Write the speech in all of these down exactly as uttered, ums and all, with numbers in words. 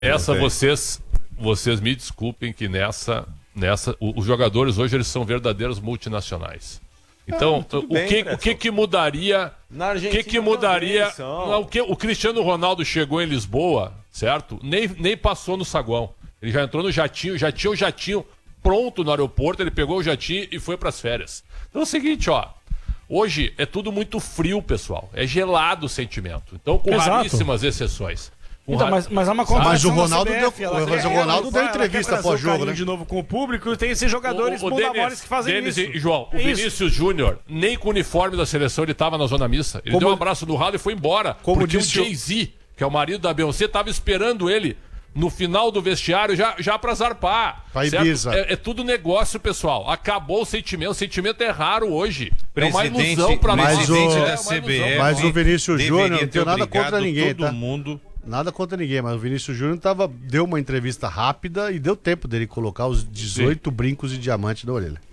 Essa vocês, vocês me desculpem que nessa, nessa o, os jogadores hoje eles são verdadeiros multinacionais. Então, ah, o, bem, que, o que que mudaria? Na o que que mudaria? Não, o, que, o Cristiano Ronaldo chegou em Lisboa, certo? Nem, nem passou no saguão. Ele já entrou no jatinho, já tinha o jatinho pronto no aeroporto, ele pegou o jatinho e foi para as férias. Então é o seguinte, ó. Hoje é tudo muito frio, pessoal. É gelado o sentimento. Então, com Exato. raríssimas exceções. Então, mas, mas há uma contradição. Mas o Ronaldo C B F, deu, mas o Ronaldo deu entrevista pós-jogo, né? De novo com o público e tem esses jogadores bundamores que fazem Denis isso. E João, o é Vinícius Júnior, nem com o uniforme da seleção ele estava na zona mista. Ele como, deu um abraço no ralo e foi embora. Como porque disse o Jay-Z, que é o marido da Beyoncé, estava esperando ele no final do vestiário já, já para zarpar. É, é tudo negócio, pessoal. Acabou o sentimento. O sentimento é raro hoje. Presidente, é uma ilusão para nós. Presidente o, da C B F, mas o Vinícius Júnior não tem nada contra ninguém, todo tá? mundo... Nada contra ninguém, mas o Vinícius Júnior tava, deu uma entrevista rápida e deu tempo dele colocar os dezoito Sim. brincos de diamante na orelha.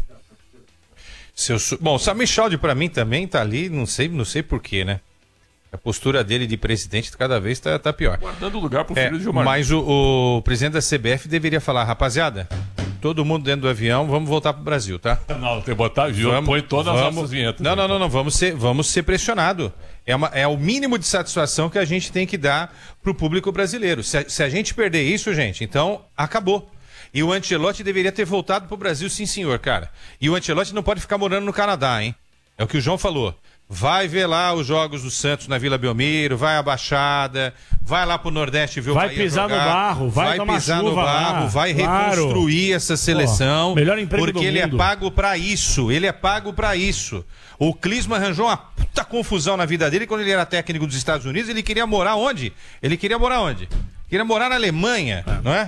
Seu, bom, o Samir Chaldi pra mim também tá ali, não sei, não sei porquê, né? A postura dele de presidente cada vez tá, tá pior. Guardando lugar pro é, filho de Gilmar. Mas o, o presidente da C B F deveria falar, rapaziada, todo mundo dentro do avião, vamos voltar pro Brasil, tá? Não, tem que botar viu? Vamos, põe todas vamos, as nossas vinhetas. Não, não, não, não, vamos ser, vamos ser pressionados. É, uma, é o mínimo de satisfação que a gente tem que dar pro público brasileiro. Se a, se a gente perder isso, gente, então acabou. E o Ancelotti deveria ter voltado pro Brasil, sim senhor, cara. E o Ancelotti não pode ficar morando no Canadá, hein? É o que o João falou. Vai ver lá os jogos do Santos na Vila Belmiro, vai à Baixada, vai lá pro Nordeste ver o Vai Bahia pisar jogar, no barro, vai, vai tomar pisar chuva no barro, lá, vai claro. reconstruir essa seleção. Pô, melhor emprego porque do ele mundo. é pago pra isso, ele é pago pra isso. O Klinsmann arranjou uma puta confusão na vida dele quando ele era técnico dos Estados Unidos, ele queria morar onde? Ele queria morar onde? Queria morar na Alemanha, é. não é?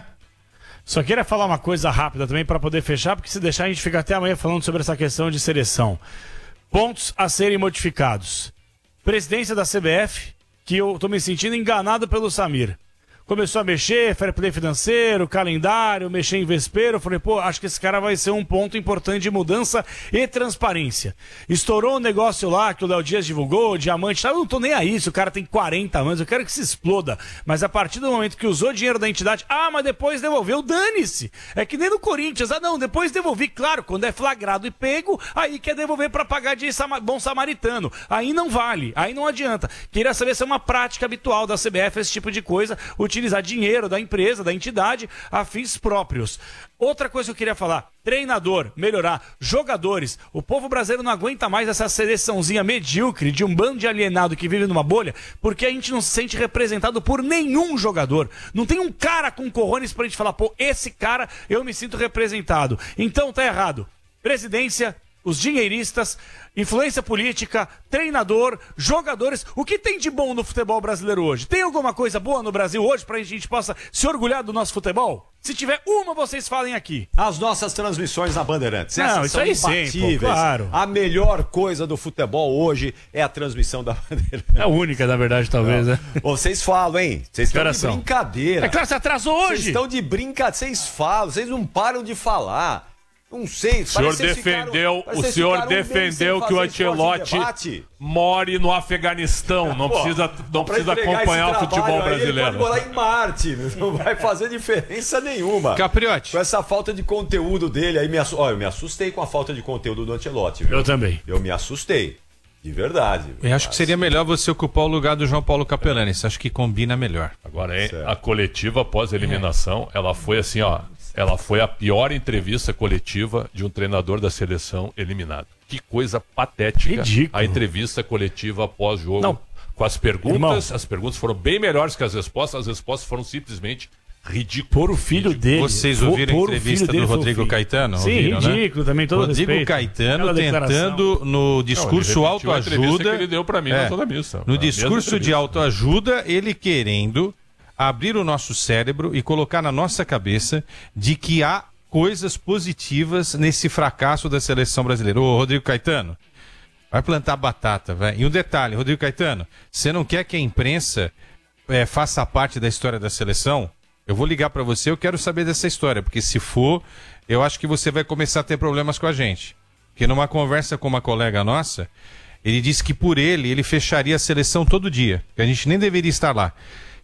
Só queria falar uma coisa rápida também para poder fechar, porque se deixar a gente fica até amanhã falando sobre essa questão de seleção. Pontos a serem modificados. Presidência da C B F, que eu tô me sentindo enganado pelo Samir. Começou a mexer, fair play financeiro, calendário, mexer em vespeiro. Eu falei, pô, acho que esse cara vai ser um ponto importante de mudança e transparência. Estourou um negócio lá que o Léo Dias divulgou, diamante, tá? Eu não tô nem aí, se o cara tem quarenta anos, eu quero que se exploda. Mas a partir do momento que usou dinheiro da entidade, ah, mas depois devolveu, dane-se. É que nem no Corinthians, ah não, depois devolvi, claro, quando é flagrado e pego, aí quer devolver pra pagar de bom samaritano. Aí não vale, aí não adianta. Queria saber se é uma prática habitual da C B F esse tipo de coisa, utilizar dinheiro da empresa, da entidade, a fins próprios. Outra coisa que eu queria falar, treinador, melhorar, jogadores, o povo brasileiro não aguenta mais essa seleçãozinha medíocre de um bando de alienado que vive numa bolha, porque a gente não se sente representado por nenhum jogador. Não tem um cara com cojones pra gente falar, pô, esse cara eu me sinto representado. Então tá errado. Presidência, os dinheiristas, influência política, treinador, jogadores. O que tem de bom no futebol brasileiro hoje? Tem alguma coisa boa no Brasil hoje pra gente possa se orgulhar do nosso futebol? Se tiver uma, vocês falem aqui. As nossas transmissões na Bandeirantes. Não, Essas isso são aí imbatíveis. sim, pô, claro. A melhor coisa do futebol hoje é a transmissão da Bandeirantes. É a única, na verdade, talvez, não. né? Vocês falam, hein? Vocês estão de brincadeira. É claro, você atrasou hoje. Vocês estão de brincadeira. Vocês falam, vocês não param de falar. Não sei, o senhor defendeu, ficaram, o senhor defendeu que o Ancelotti more no Afeganistão, não Pô, precisa, não precisa acompanhar o futebol aí, brasileiro. Ele pode morar em Marte, não vai fazer diferença nenhuma. Capriotti. Com essa falta de conteúdo dele, aí me assu... Olha, eu me assustei com a falta de conteúdo do Ancelotti. Viu? Eu também. Eu me assustei. De verdade. Eu acho que seria melhor você ocupar o lugar do João Paulo Capelani. Isso acho que combina melhor. Agora, hein, a coletiva após a eliminação, é. ela foi assim, ó. Ela foi a pior entrevista coletiva de um treinador da seleção eliminado. Que coisa patética. Ridículo. A entrevista coletiva após jogo. Não. Com as perguntas, Irmão. as perguntas foram bem melhores que as respostas. As respostas foram simplesmente ridículas. Por o filho ridículo. dele. Vocês ouviram a entrevista do Rodrigo Caetano? Sim, ouviram, ridículo né? também, todo Rodrigo respeito. Caetano tentando no discurso Não, autoajuda. Que ele deu para mim é, na zona mista. No discurso de autoajuda, ele querendo abrir o nosso cérebro e colocar na nossa cabeça de que há coisas positivas nesse fracasso da seleção brasileira. Ô, Rodrigo Caetano, vai plantar batata, vai. E um detalhe, Rodrigo Caetano, você não quer que a imprensa é, faça parte da história da seleção? Eu vou ligar para você, eu quero saber dessa história, porque se for, eu acho que você vai começar a ter problemas com a gente. Porque numa conversa com uma colega nossa, ele disse que por ele, ele fecharia a seleção todo dia, que a gente nem deveria estar lá.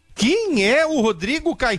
Quem é o Rodrigo Caetano?